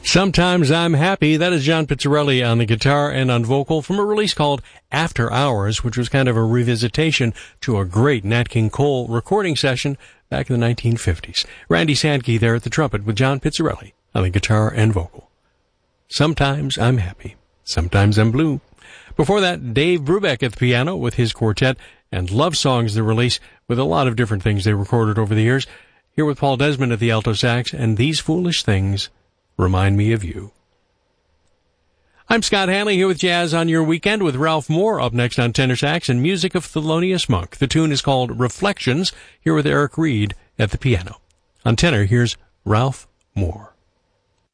Sometimes I'm Happy. That is John Pizzarelli on the guitar and on vocal from a release called After Hours, which was kind of a revisitation to a great Nat King Cole recording session back in the 1950s. Randy Sandke there at the trumpet with John Pizzarelli on the guitar and vocal. Sometimes I'm Happy. Sometimes I'm Blue. Before that, Dave Brubeck at the piano with his quartet, and Love Songs, the release with a lot of different things they recorded over the years. Here with Paul Desmond at the alto sax, and These Foolish Things Remind Me of You. I'm Scott Hanley here with Jazz on Your Weekend with Ralph Moore up next on tenor sax and music of Thelonious Monk. The tune is called Reflections, here with Eric Reed at the piano. On tenor, here's Ralph Moore.